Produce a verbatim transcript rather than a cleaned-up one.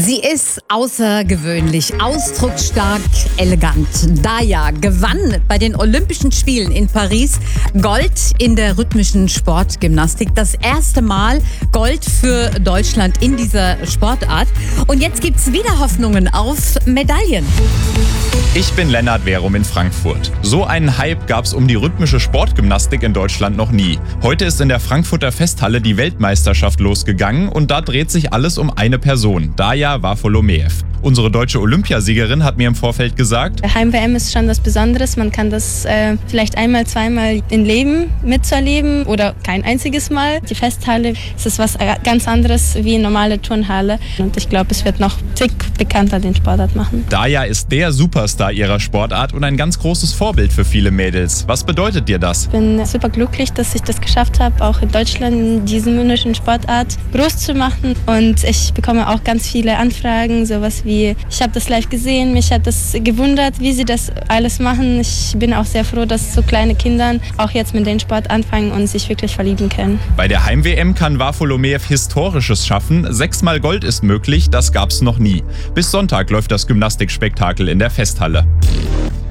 Sie ist außergewöhnlich, ausdrucksstark, elegant. Daya gewann bei den Olympischen Spielen in Paris Gold in der rhythmischen Sportgymnastik. Das erste Mal Gold für Deutschland in dieser Sportart. Und jetzt gibt's wieder Hoffnungen auf Medaillen. Ich bin Lennart Verum in Frankfurt. So einen Hype gab's um die rhythmische Sportgymnastik in Deutschland noch nie. Heute ist in der Frankfurter Festhalle die Weltmeisterschaft losgegangen und da dreht sich alles um eine Person, Daya Varfolomeev. Unsere deutsche Olympiasiegerin hat mir im Vorfeld gesagt: Heim-W M ist schon was Besonderes. Man kann das äh, vielleicht einmal, zweimal im Leben mitzuerleben oder kein einziges Mal. Die Festhalle ist was ganz anderes wie eine normale Turnhalle. Und ich glaube, es wird noch zig bekannter den Sportart machen. Daya ist der Superstar ihrer Sportart und ein ganz großes Vorbild für viele Mädels. Was bedeutet dir das? Ich bin super glücklich, dass ich das geschafft habe, auch in Deutschland in dieser wunderschönen Sportart groß zu machen. Und ich bekomme auch ganz viele Anfragen, sowas wie: Ich habe das live gesehen, mich hat das gewundert, wie sie das alles machen. Ich bin auch sehr froh, dass so kleine Kinder auch jetzt mit dem Sport anfangen und sich wirklich verlieben können. Bei der Heim-W M kann Varfolomeev Historisches schaffen. Sechsmal Gold ist möglich, das gab's noch nie. Bis Sonntag läuft das Gymnastikspektakel in der Festhalle.